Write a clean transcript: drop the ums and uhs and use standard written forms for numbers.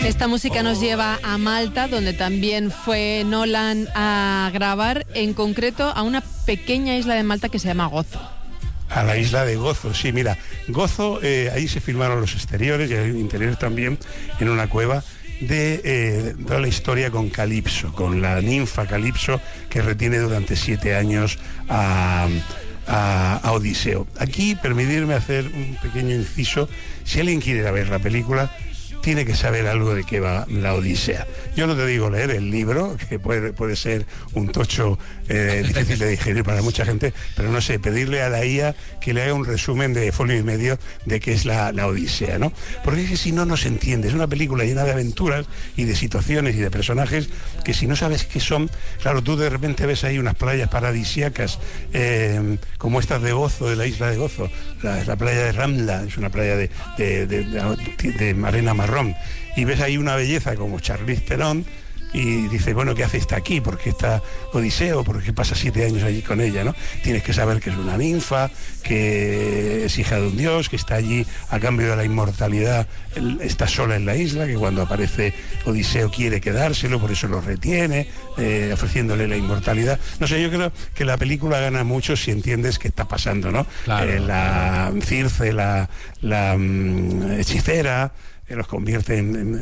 Esta música nos lleva a Malta, donde también fue Nolan a grabar, en concreto a una pequeña isla de Malta que se llama Gozo. A la isla de Gozo, sí, mira, Gozo, ahí se filmaron los exteriores y el interior también, en una cueva de toda la historia con Calipso, con la ninfa Calipso, que retiene durante 7 años a Odiseo. Aquí, permitirme hacer un pequeño inciso, si alguien quiere ir a ver la película, tiene que saber algo de qué va la Odisea. Yo no te digo leer el libro, que puede ser un tocho difícil de digerir para mucha gente, pero no sé, pedirle a la IA que le haga un resumen de folio y medio de qué es la Odisea, ¿no? Porque es que si no, no se entiende. Es una película llena de aventuras y de situaciones y de personajes que si no sabes qué son, claro, tú de repente ves ahí unas playas paradisíacas como estas de Gozo, de la isla de Gozo, la playa de Ramla, es una playa de arena marrón, y ves ahí una belleza como Charlize Theron y dices, bueno, ¿qué hace esta aquí? ¿Por qué está Odiseo? ¿Por qué pasa 7 años allí con ella, no? Tienes que saber que es una ninfa, que es hija de un dios, que está allí a cambio de la inmortalidad, está sola en la isla, que cuando aparece Odiseo quiere quedárselo, por eso lo retiene, ofreciéndole la inmortalidad. No sé, yo creo que la película gana mucho si entiendes qué está pasando, ¿no? Claro. La Circe, la hechicera, los convierte en